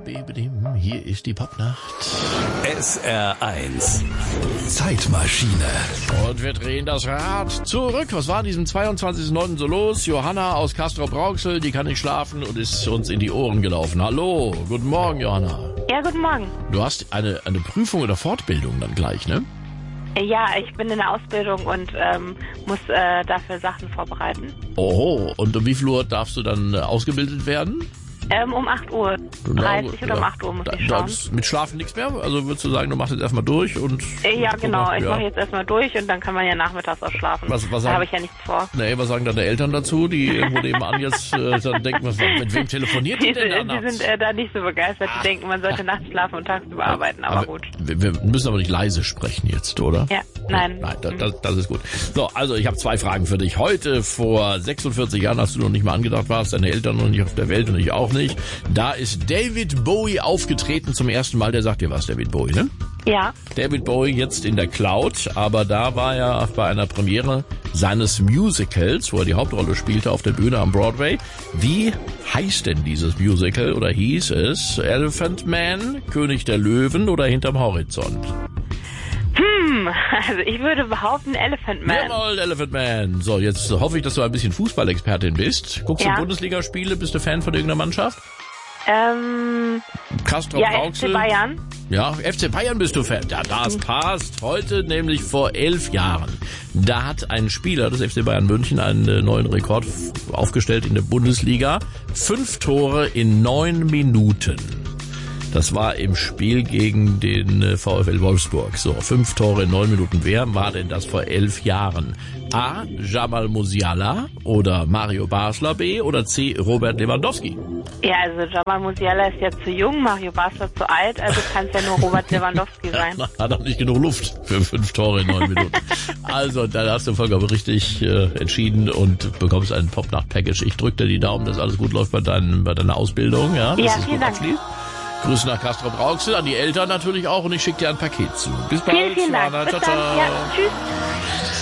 Hier ist die Popnacht. SR1 Zeitmaschine. Und wir drehen das Rad zurück. Was war an diesem 22.09. so los? Johanna aus Castrop-Rauxel, die kann nicht schlafen und ist uns in die Ohren gelaufen. Hallo, guten Morgen, Johanna. Ja, guten Morgen. Du hast eine Prüfung oder Fortbildung dann gleich, ne? Ja, ich bin in der Ausbildung und muss dafür Sachen vorbereiten. Oho, und um wie viel Uhr darfst du dann ausgebildet werden? Um 8 Uhr. 30 oder um 8 Uhr muss ich schauen. Mit Schlafen nichts mehr? Also würdest du sagen, du machst jetzt erstmal durch und... Ja, genau. Ich mache jetzt erstmal durch und dann kann man ja nachmittags auch schlafen. Was da habe ich ja nichts vor. Nee, was sagen deine Eltern dazu, die irgendwo nebenan jetzt dann denken, mit wem telefoniert die denn da? Die sind da nicht so begeistert. Die denken, man sollte nachts schlafen und tagsüber arbeiten, aber gut. Wir müssen aber nicht leise sprechen jetzt, oder? Ja, nein. Nein, das ist gut. So, also ich habe 2 Fragen für dich. Heute vor 46 Jahren, als du noch nicht mal angedacht warst, deine Eltern noch nicht auf der Welt und ich auch nicht, da ist David Bowie aufgetreten zum ersten Mal. Der sagt dir was, David Bowie, ne? Ja. David Bowie jetzt in der Cloud, aber da war er bei einer Premiere seines Musicals, wo er die Hauptrolle spielte auf der Bühne am Broadway. Wie heißt denn dieses Musical oder hieß es? Elephant Man, König der Löwen oder Hinterm Horizont? Also ich würde behaupten Elephant Man. Jawohl, Elephant Man. So, jetzt hoffe ich, dass du ein bisschen Fußballexpertin bist. Guckst du Bundesligaspiele? Bist du Fan von irgendeiner Mannschaft? Castrop-Rauxel. FC Bayern. Ja, FC Bayern bist du Fan. Ja, das passt. Heute, nämlich vor 11 Jahren, da hat ein Spieler des FC Bayern München einen neuen Rekord aufgestellt in der Bundesliga. 5 Tore in 9 Minuten. Das war im Spiel gegen den VfL Wolfsburg. So, 5 Tore in 9 Minuten. Wer war denn das vor 11 Jahren? A. Jamal Musiala oder Mario Basler, B. oder C. Robert Lewandowski? Ja, also Jamal Musiala ist ja zu jung, Mario Basler zu alt, also kann es ja nur Robert Lewandowski sein. Hat auch nicht genug Luft für 5 Tore in 9 Minuten. Also, da hast du vollkommen richtig entschieden und bekommst ein Popnacht-Package. Ich drücke dir die Daumen, dass alles gut läuft bei deiner Ausbildung. Ja, vielen Dank. Grüße nach Castrop-Rauxel, an die Eltern natürlich auch und ich schicke dir ein Paket zu. Bis bald. Vielen Dank. Ciao, Bis ciao. dann. Ja, tschüss.